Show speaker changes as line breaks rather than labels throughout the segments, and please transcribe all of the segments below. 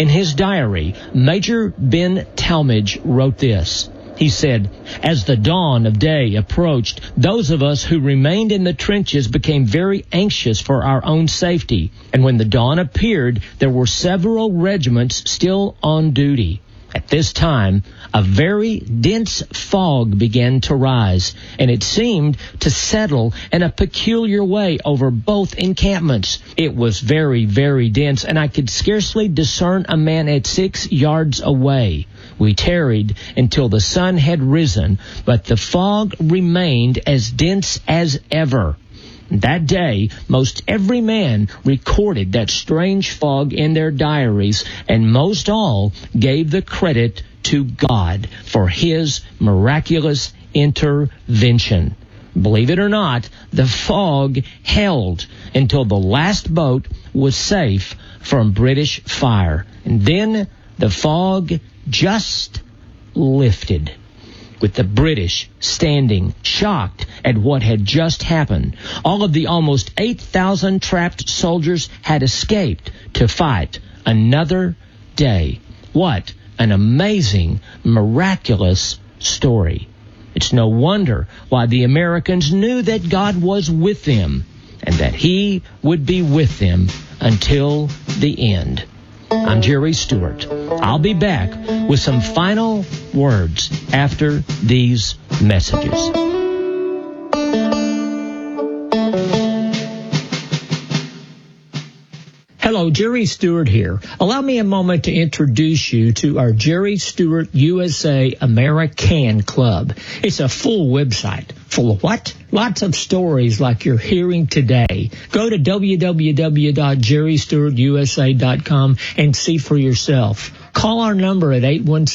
In his diary, Major Ben Talmadge wrote this. He said, "As the dawn of day approached, those of us who remained in the trenches became very anxious for our own safety. And when the dawn appeared, there were several regiments still on duty. At this time, a very dense fog began to rise, and it seemed to settle in a peculiar way over both encampments. It was very, very dense, and I could scarcely discern a man at 6 yards away. We tarried until the sun had risen, but the fog remained as dense as ever. That day, most every man recorded that strange fog in their diaries, and most all gave the credit to God for his miraculous intervention. Believe it or not, the fog held until the last boat was safe from British fire. And then the fog just lifted, with the British standing shocked at what had just happened. All of the almost 8,000 trapped soldiers had escaped to fight another day. What an amazing, miraculous story. It's no wonder why the Americans knew that God was with them and that he would be with them until the end. I'm Jerry Stewart. I'll be back with some final words after these messages. Hello, Jerry Stewart here. Allow me a moment to introduce you to our Jerry Stewart USA American Club. It's a full website. Full of what? Lots of stories like you're hearing today. Go to www.jerrystewartusa.com and see for yourself. Call our number at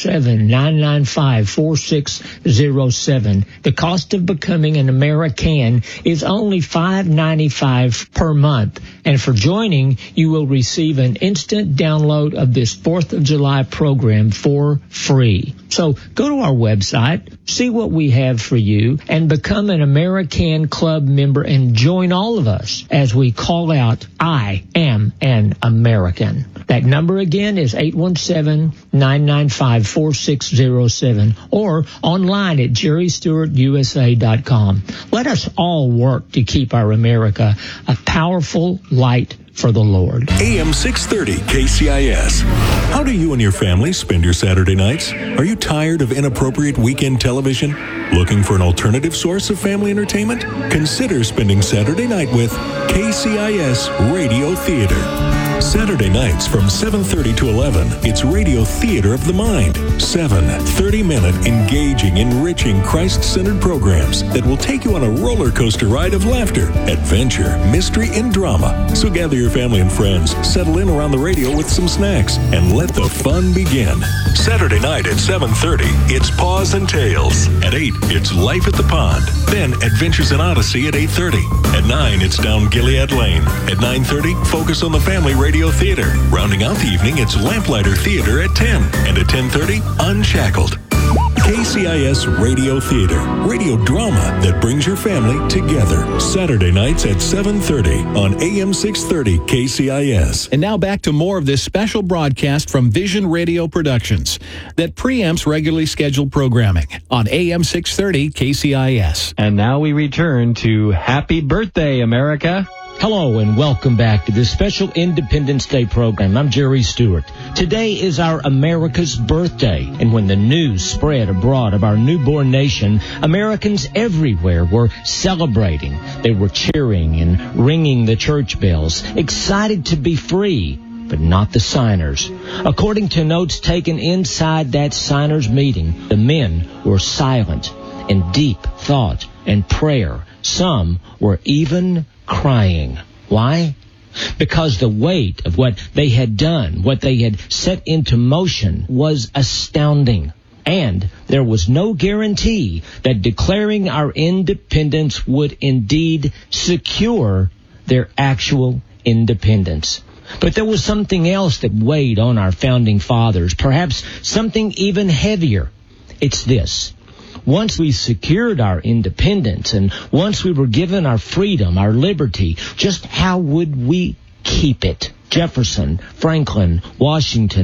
817-995-4607. The cost of becoming an American is only $5.95 per month. And for joining, you will receive an instant download of this 4th of July program for free. So go to our website, see what we have for you, and become an American Club member and join all of us as we call out, I am an American. That number again is 817-995-4607 or online at jerrystewartusa.com. Let us all work to keep our America a powerful light for the Lord.
AM 630 KCIS. How do you and your family spend your Saturday nights? Are you tired of inappropriate weekend television? Looking for an alternative source of family entertainment? Consider spending Saturday night with KCIS Radio Theater. Saturday nights from 7:30 to 11, it's Radio Theater of the Mind. 7 30-minute, engaging, enriching, Christ-centered programs that will take you on a roller coaster ride of laughter, adventure, mystery, and drama. So gather your family and friends, settle in around the radio with some snacks, and let the fun begin. Saturday night at 7:30, it's Paws and Tales. At 8, it's Life at the Pond. Then Adventures in Odyssey at 8:30. At 9, it's Down Gilead Lane. At 9:30, Focus on the Family Radio Theater. Rounding out the evening, it's Lamplighter Theater at 10. And at 10:30, Unshackled. KCIS Radio Theater. Radio drama that brings your family together. Saturday nights at 7:30 on AM 630 KCIS.
And now back to more of this special broadcast from Vision Radio Productions that preempts regularly scheduled programming on AM 630 KCIS.
And now we return to Happy Birthday, America.
Hello and welcome back to this special Independence Day program. I'm Jerry Stewart. Today is our America's birthday, and when the news spread abroad of our newborn nation, Americans everywhere were celebrating. They were cheering and ringing the church bells, excited to be free, but not the signers. According to notes taken inside that signers meeting, the men were silent in deep thought and prayer. Some were even crying. Why? Because the weight of what they had done, what they had set into motion, was astounding. And there was no guarantee that declaring our independence would indeed secure their actual independence. But there was something else that weighed on our founding fathers, perhaps something even heavier. It's this. Once we secured our independence and once we were given our freedom, our liberty, just how would we keep it? Jefferson, Franklin, Washington,